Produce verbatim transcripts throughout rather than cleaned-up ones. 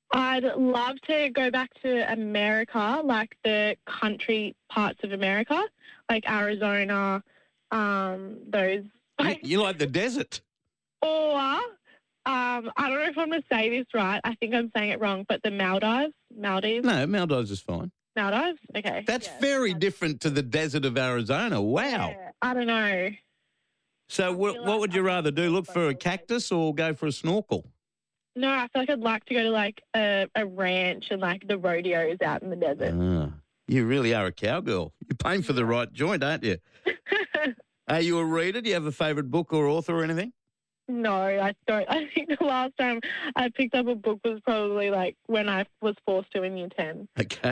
I'd love to go back to America, like the country parts of America, like Arizona, um, those. You, you like the desert. Or, um, I don't know if I'm going to say this right. I think I'm saying it wrong, but the Maldives, Maldives, No, Maldives is fine. Maldives. Okay, That's yeah. very different to the desert of Arizona. Wow. Yeah, I don't know. So I what, feel what like would you I'm rather do? Look both for a ways. cactus or go for a snorkel? No, I feel like I'd like to go to like a, a ranch and like the rodeos out in the desert. Ah, you really are a cowgirl. You're paying for the right joint, aren't you? Are you a reader? Do you have a favourite book or author or anything? No, I don't. I think the last time I picked up a book was probably like when I was forced to in year ten. Okay.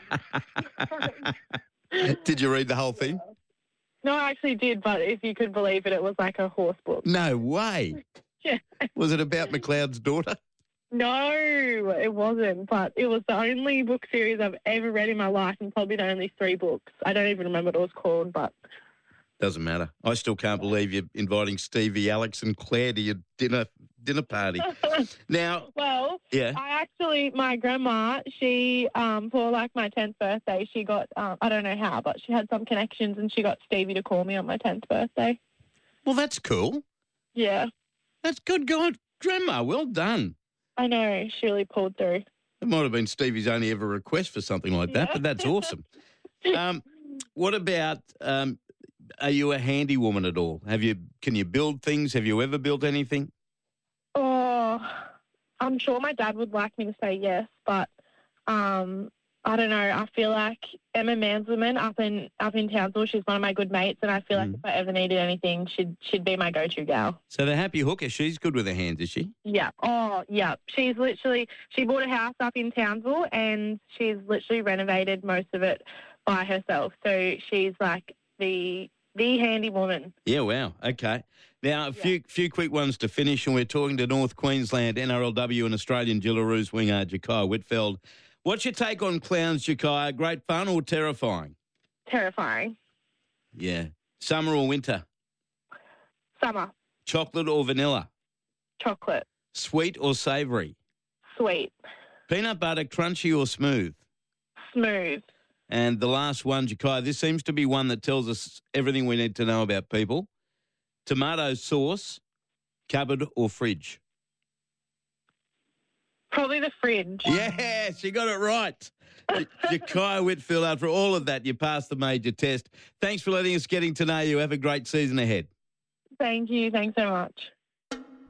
Um, Did you read the whole thing? No, I actually did, but if you could believe it, it was like a horse book. No way. Yeah. Was it about McLeod's daughter? No, it wasn't, but it was the only book series I've ever read in my life and probably the only three books. I don't even remember what it was called, but... Doesn't matter. I still can't believe you're inviting Stevie, Alex and Claire to your dinner dinner party. Now, well, yeah. I actually, my grandma, she, um, for like my tenth birthday, she got, um, I don't know how, but she had some connections and she got Stevie to call me on my tenth birthday. Well, that's cool. Yeah. That's good God. Grandma, well done. I know, she really pulled through. It might have been Stevie's only ever request for something like that, Yeah. but that's awesome. Um, what about, um, are you a handy woman at all? Have you? Can you build things? Have you ever built anything? Oh, I'm sure my dad would like me to say yes, but um, I don't know. I feel like Emma Mansleman up in up in Townsville, she's one of my good mates, and I feel like Mm. if I ever needed anything, she'd she'd be my go-to gal. So the happy hooker, she's good with her hands, is she? Yeah. Oh, yeah. She's literally she bought a house up in Townsville, and she's literally renovated most of it by herself. So she's like the the handy woman. Yeah, wow. Okay. Now, a few few quick ones to finish, and we're talking to North Queensland N R L W and Australian Jillaroos winger Ja'Kai Whitfield. What's your take on clowns, Ja'Kai? Great fun or terrifying? Terrifying. Yeah. Summer or winter? Summer. Chocolate or vanilla? Chocolate. Sweet or savoury? Sweet. Peanut butter, crunchy or smooth? Smooth. And the last one, Ja'Kai, this seems to be one that tells us everything we need to know about people. Tomato sauce, cupboard or fridge? Probably the fridge. Yes, you got it right. Ja'Kai Whitfield, after all of that, you passed the major test. Thanks for letting us getting to know you. Have a great season ahead. Thank you. Thanks so much.